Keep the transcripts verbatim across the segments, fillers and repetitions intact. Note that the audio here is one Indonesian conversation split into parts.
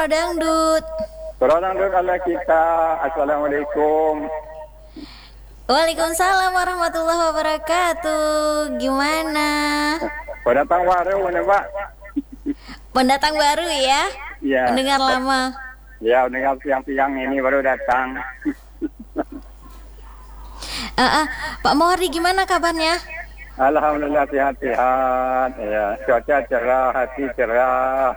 Surah Dangdut. Surah Dangdut ala kita. Assalamualaikum. Waalaikumsalam warahmatullahi wabarakatuh. Gimana? Pendatang baru nih Pak. Pendatang baru ya? Iya. Pendengar lama. Ya, pendengar siang-siang ini baru datang. Uh, uh, Pak Mawardi gimana kabarnya? Alhamdulillah sehat-sehat. Ya, cuaca cerah, hati cerah.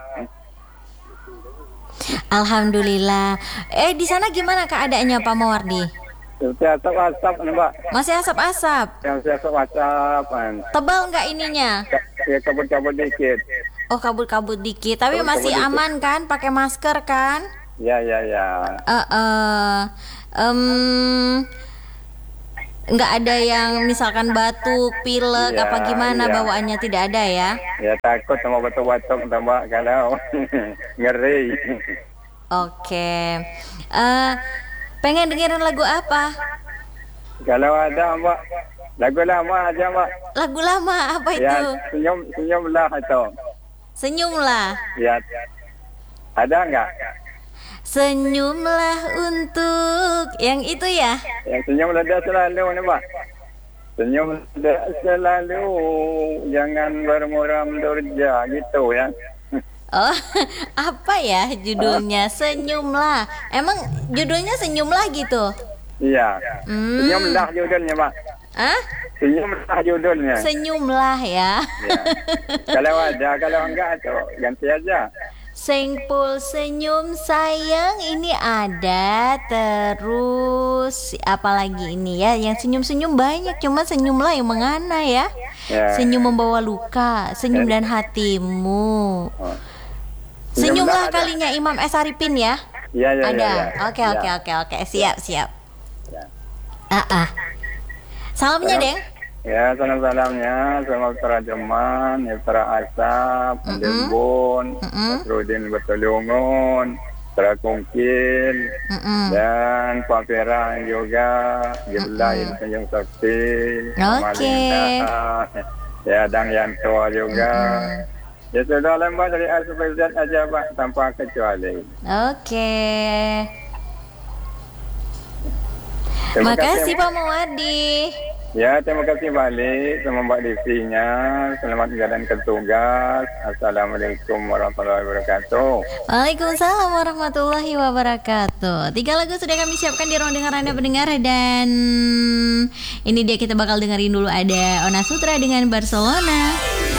Alhamdulillah. Eh di sana gimana keadaannya Pak Mawardi? Seperti asap-asap nih Pak. Masih asap-asap. Yang saya asap-asap. Tebal nggak ininya? Ya kabut-kabut dikit. Oh kabut-kabut dikit. Tapi Kabut-kabut masih dikit. aman kan? Pakai masker kan? Ya, ya, ya. Uh, uh, um, nggak ada yang misalkan batuk, pilek, Ya, apa gimana ya. bawaannya, tidak ada ya? Ya takut sama batuk-batuk tambah kalau ngeri. Oke. Eh, pengen dengerin lagu apa? Kalau ada Mbak, lagu lama aja Mbak. Lagu lama apa Ya, itu? senyum senyumlah itu. Senyumlah. Ya. Ada enggak? Senyumlah untuk yang itu ya? Yang senyum dah selalu nih Mbak. Senyum dah selalu, jangan bermuram durja gitu ya. Oh, apa ya judulnya? Senyumlah. Emang judulnya senyumlah gitu? Iya. Hmm. Senyumlah judulnya Mbak. Hah? Senyumlah judulnya. Senyumlah ya. Ya. Kalau ada, kalau enggak tuh ganti aja. Sengpul senyum sayang ini ada. Terus apalagi ini ya? Yang senyum-senyum banyak, cuma senyumlah yang mengana ya. Ya. Senyum membawa luka, senyum dan hatimu. Oh. Senyumlah ada. kalinya Imam S. Arifin ya. Iya, iya, Ada. iya. Ya. Oke, oke, oke, oke. Siap, siap. Ya. Ah, ah. Salamnya, Salam. Deng. Ya, salam-salamnya sama para Jeman, ya, para Asap, Andembon, Mm-mm. Nasruddin Bertolongon, para Kungkil, Mm-mm. dan Pak Fera juga, Giblai Tanjung Sakti, Oke. ya, Dang Yanto juga. Ya sudah lembah dari Al-Sufizat aja Pak, tanpa kecuali. Oke. Terima Makasih Pak Mawardi. Ya, terima kasih balik sama Mbak Divinya. Selamat jalan ke tugas. Assalamualaikum warahmatullahi wabarakatuh. Waalaikumsalam warahmatullahi wabarakatuh. Tiga lagu sudah kami siapkan di ruang dengar Anda pendengar. Dan ini dia kita bakal dengerin dulu. Ada Ona Sutra dengan Barcelona.